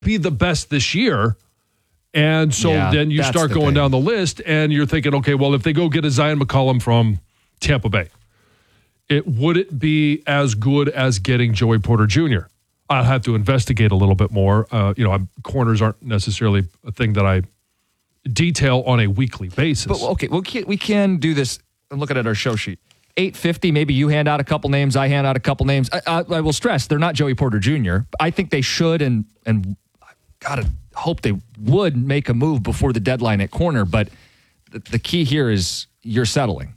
be the best this year. And so then you start going down the list and you're thinking, okay, well, if they go get a Zion McCollum from Tampa Bay, would it be as good as getting Joey Porter Jr.? I'll have to investigate a little bit more. Corners aren't necessarily a thing that I detail on a weekly basis. But okay, we can do this. I'm looking at our show sheet. 850, maybe you hand out a couple names, I hand out a couple names. I will stress, they're not Joey Porter Jr. I think they should, and gotta hope they would make a move before the deadline at corner. But the key here is you're settling.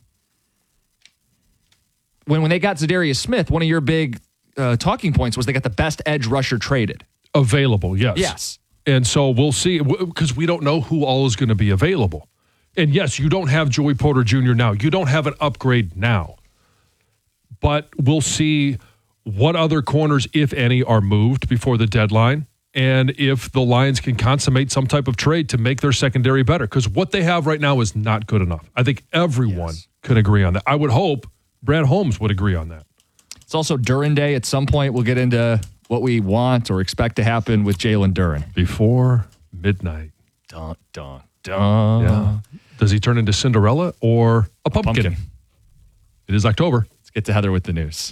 When they got Zadarius Smith, one of your big talking points was they got the best edge rusher traded. Available, yes. Yes. And so we'll see, because we don't know who all is going to be available. And yes, you don't have Joey Porter Jr. now. You don't have an upgrade now. But we'll see what other corners, if any, are moved before the deadline, and if the Lions can consummate some type of trade to make their secondary better. Because what they have right now is not good enough. I think everyone can agree on that. I would hope Brad Holmes would agree on that. It's also Duren Day. At some point, we'll get into what we want or expect to happen with Jalen Duren. Before midnight. Dun, dun, dun. Yeah. Does he turn into Cinderella or a pumpkin? It is October. Let's get to Heather with the news.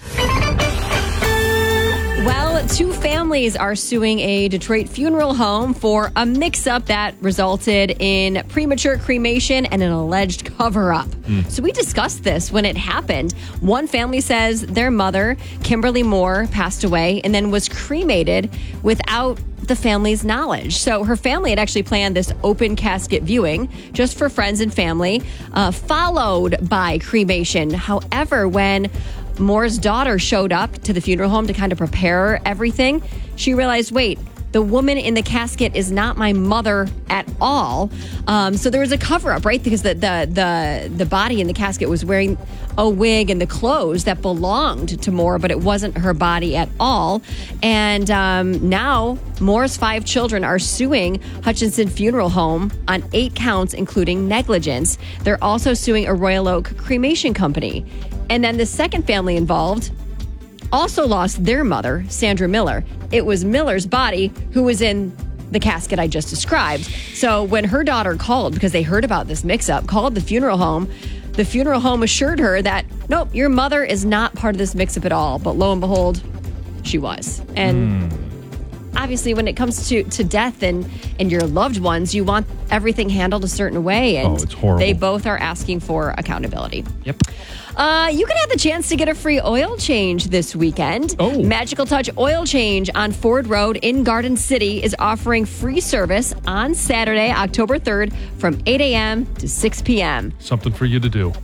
Well, two families are suing a Detroit funeral home for a mix-up that resulted in premature cremation and an alleged cover-up. So we discussed this when it happened. One family says their mother, Kimberly Moore, passed away and then was cremated without the family's knowledge. So her family had actually planned this open casket viewing just for friends and family, followed by cremation. However, when Moore's daughter showed up to the funeral home to kind of prepare everything, she realized, wait, the woman in the casket is not my mother at all. So there was a cover-up, right? Because the body in the casket was wearing a wig and the clothes that belonged to Moore, but it wasn't her body at all. And now Moore's 5 children are suing Hutchinson Funeral Home on 8 counts, including negligence. They're also suing a Royal Oak cremation company. And then the second family involved also lost their mother, Sandra Miller. It was Miller's body who was in the casket I just described. So when her daughter called, because they heard about this mix-up, called the funeral home assured her that, nope, your mother is not part of this mix-up at all. But lo and behold, she was. And obviously when it comes to death and your loved ones, you want everything handled a certain way. And it's horrible. They both are asking for accountability. Yep. You can have the chance to get a free oil change this weekend. Magical Touch Oil Change on Ford Road in Garden City is offering free service on Saturday, October 3rd from 8 a.m. to 6 p.m. Something for you to do.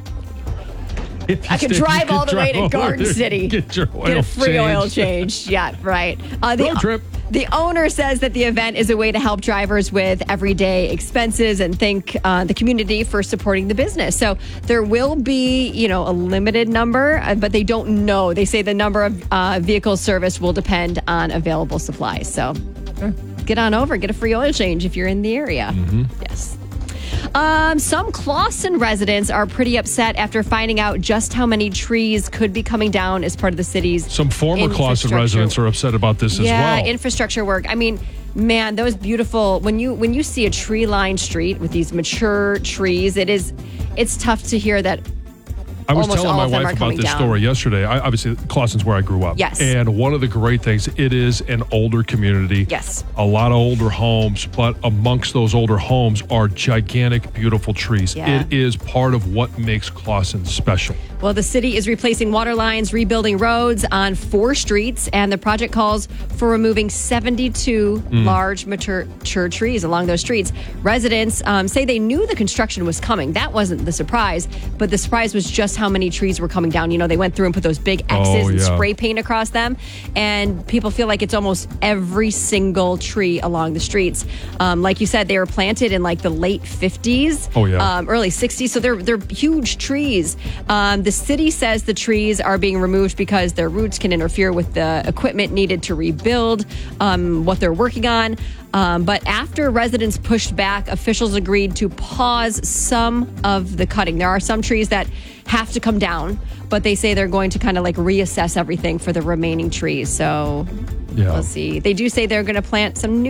I could drive all the way to Garden City. Get your oil Get a free changed. oil change. Yeah, right. Road trip. The owner says that the event is a way to help drivers with everyday expenses and thank the community for supporting the business. So there will be, a limited number, but they don't know. They say the number of vehicles serviced will depend on available supplies. So get on over, get a free oil change if you're in the area. Yes. Some Clawson residents are pretty upset after finding out just how many trees could be coming down as part of the city's Some former Clawson residents are upset about this as well. Yeah, infrastructure work. I mean, man, those beautiful, when you see a tree-lined street with these mature trees, it's tough to hear that. I was telling my wife about this story yesterday. Obviously, Clawson's where I grew up. Yes. And one of the great things, it is an older community. Yes. A lot of older homes, but amongst those older homes are gigantic, beautiful trees. Yeah. It is part of what makes Clawson special. Well, the city is replacing water lines, rebuilding roads on 4 streets, and the project calls for removing 72 large, mature trees along those streets. Residents say they knew the construction was coming. That wasn't the surprise, but the surprise was just how many trees were coming down. They went through and put those big X's and spray paint across them, and people feel like it's almost every single tree along the streets. Like you said, they were planted in like the late 50s, early 60s, so they're huge trees. The city says the trees are being removed because their roots can interfere with the equipment needed to rebuild what they're working on. But after residents pushed back, officials agreed to pause some of the cutting. There are some trees that have to come down, but they say they're going to kind of like reassess everything for the remaining trees. So we'll see. They do say they're going to plant some new